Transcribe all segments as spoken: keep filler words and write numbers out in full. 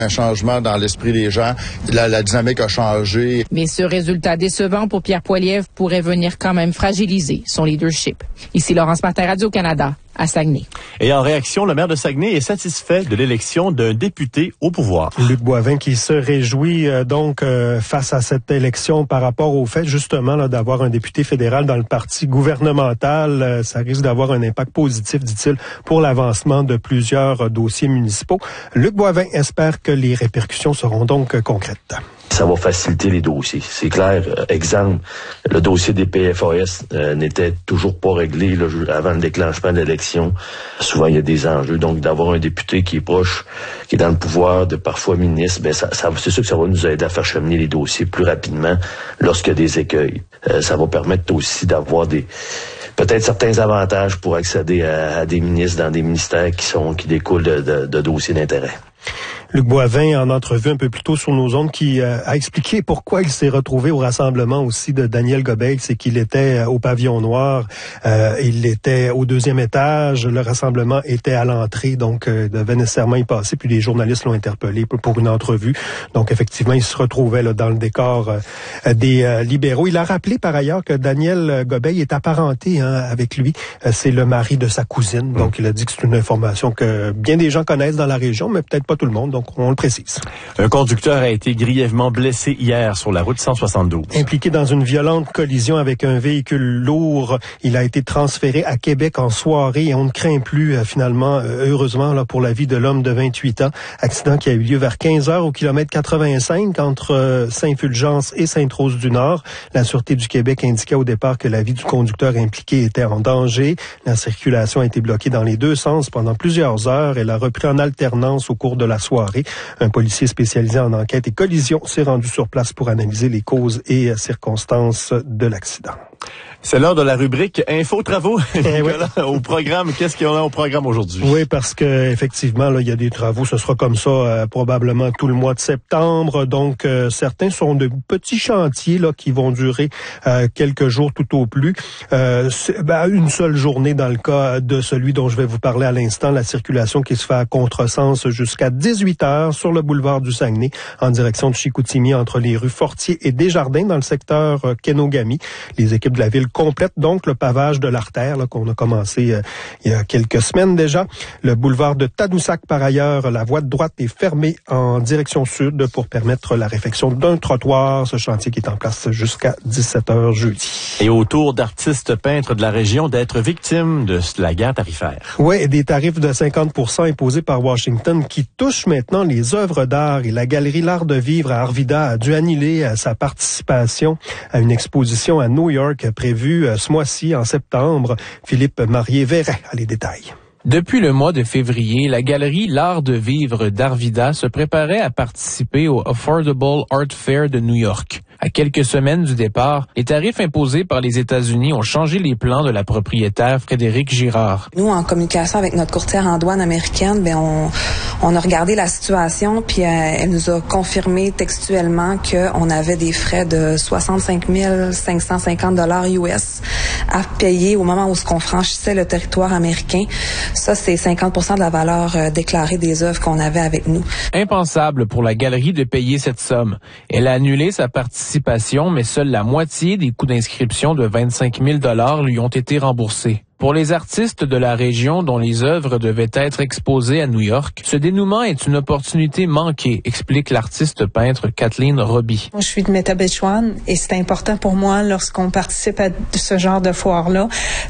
Un changement dans l'esprit des gens, la, la dynamique a changé. Mais ce résultat décevant pour Pierre Poilievre pourrait venir quand même fragiliser son leadership. Ici Laurence Martin, Radio-Canada, à Saguenay. Et en réaction, le maire de Saguenay est satisfait de l'élection d'un député au pouvoir. Luc Boivin qui se réjouit euh, donc euh, face à cette élection par rapport au fait justement là, d'avoir un député fédéral dans le parti gouvernemental. Euh, ça risque d'avoir un impact positif, dit-il, pour l'avancement de plusieurs euh, dossiers municipaux. Luc Boivin espère que les répercussions seront donc euh, concrètes. Ça va faciliter les dossiers. C'est clair. Euh, exemple, le dossier des P F A S euh, n'était toujours pas réglé là, avant le déclenchement de l'élection. Souvent, il y a des enjeux. Donc, d'avoir un député qui est proche, qui est dans le pouvoir, de parfois ministre, ben ça, ça, c'est sûr que ça va nous aider à faire cheminer les dossiers plus rapidement lorsqu'il y a des écueils. Euh, ça va permettre aussi d'avoir des peut-être certains avantages pour accéder à, à des ministres dans des ministères qui sont qui découlent de, de, de dossiers d'intérêt. Luc Boivin, en entrevue un peu plus tôt sur nos ondes, qui euh, a expliqué pourquoi il s'est retrouvé au rassemblement aussi de Daniel Gobeil, c'est qu'il était euh, au pavillon noir, euh, il était au deuxième étage, le rassemblement était à l'entrée, donc euh, devait nécessairement y passer, puis les journalistes l'ont interpellé pour une entrevue. Donc effectivement, il se retrouvait là, dans le décor euh, des euh, libéraux. Il a rappelé par ailleurs que Daniel Gobeil est apparenté hein, avec lui, euh, c'est le mari de sa cousine, donc il a dit que c'est une information que bien des gens connaissent dans la région, mais peut-être pas tout le monde. Donc, on le précise. Un conducteur a été grièvement blessé hier sur la route cent soixante-douze. Impliqué dans une violente collision avec un véhicule lourd, il a été transféré à Québec en soirée et on ne craint plus euh, finalement, euh, heureusement, là, pour la vie de l'homme de vingt-huit ans. Accident qui a eu lieu vers quinze heures au kilomètre quatre-vingt-cinq entre euh, Saint-Fulgence et Sainte-Rose-du-Nord. La Sûreté du Québec indiquait au départ que la vie du conducteur impliqué était en danger. La circulation a été bloquée dans les deux sens pendant plusieurs heures. Elle a repris en alternance au cours de la soirée. Un policier spécialisé en enquête et collision s'est rendu sur place pour analyser les causes et circonstances de l'accident. C'est l'heure de la rubrique Info Travaux. Eh oui. Au programme, qu'est-ce qu'il y a au programme aujourd'hui? Oui, parce que effectivement, là, il y a des travaux. Ce sera comme ça euh, probablement tout le mois de septembre. Donc, euh, certains sont de petits chantiers là qui vont durer euh, quelques jours tout au plus. Euh, ben, une seule journée dans le cas de celui dont je vais vous parler à l'instant, la circulation qui se fait à contresens jusqu'à dix-huit heures sur le boulevard du Saguenay en direction de Chicoutimi entre les rues Fortier et Desjardins dans le secteur euh, Kenogami. Les équipes de la ville complètent donc le pavage de l'artère là, qu'on a commencé euh, il y a quelques semaines déjà. Le boulevard de Tadoussac, par ailleurs, la voie de droite est fermée en direction sud pour permettre la réfection d'un trottoir. Ce chantier qui est en place jusqu'à dix-sept heures jeudi. Et autour d'artistes peintres de la région d'être victimes de la guerre tarifaire. Oui, des tarifs de cinquante pour cent imposés par Washington qui touchent maintenant les œuvres d'art. Et la galerie L'Art de vivre à Arvida a dû annuler sa participation à une exposition à New York prévue ce mois-ci en septembre. Philippe Marié-Verret a les détails. Depuis le mois de février, la galerie L'Art de vivre d'Arvida se préparait à participer au Affordable Art Fair de New York. À quelques semaines du départ, les tarifs imposés par les États-Unis ont changé les plans de la propriétaire Frédérique Girard. Nous, en communication avec notre courtière en douane américaine, ben on, on a regardé la situation, puis euh, elle nous a confirmé textuellement qu'on avait des frais de soixante-cinq mille cinq cent cinquante dollars U S à payer au moment où on franchissait le territoire américain. Ça, c'est cinquante pour cent de la valeur euh, déclarée des œuvres qu'on avait avec nous. Impensable pour la galerie de payer cette somme. Elle a annulé sa participation, mais seule la moitié des coûts d'inscription de vingt-cinq mille dollars lui ont été remboursés. Pour les artistes de la région dont les œuvres devaient être exposées à New York, ce dénouement est une opportunité manquée, explique l'artiste peintre Kathleen Roby. Je suis de Métabetchouan et c'est important pour moi, lorsqu'on participe à ce genre de foire-là,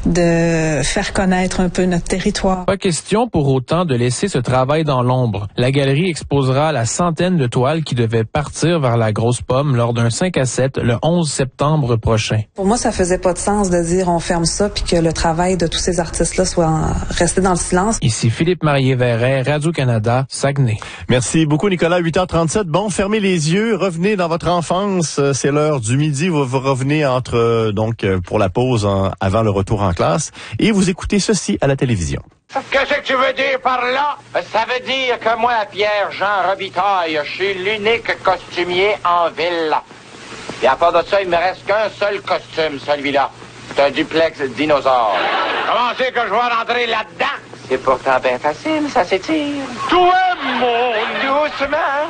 de faire connaître un peu notre territoire. Pas question pour autant de laisser ce travail dans l'ombre. La galerie exposera la centaine de toiles qui devaient partir vers la Grosse Pomme lors d'un cinq à sept le onze septembre prochain. Pour moi, ça faisait pas de sens de dire on ferme ça puis que le travail de tous ces artistes-là soit resté dans le silence. Ici Philippe Marié-Verret, Radio-Canada, Saguenay. Merci beaucoup, Nicolas. huit heures trente-sept. Bon, fermez les yeux, revenez dans votre enfance. C'est l'heure du midi. Vous, vous revenez entre, donc, pour la pause en, avant le retour en classe. Et vous écoutez ceci à la télévision. Qu'est-ce que tu veux dire par là? Ça veut dire que moi, Pierre-Jean Robitaille, je suis l'unique costumier en ville. Et à part de ça, il me reste qu'un seul costume, celui-là. C'est un duplex dinosaure. Comment c'est que je vais rentrer là-dedans? C'est pourtant bien facile, ça s'étire. Toi, mon doucement.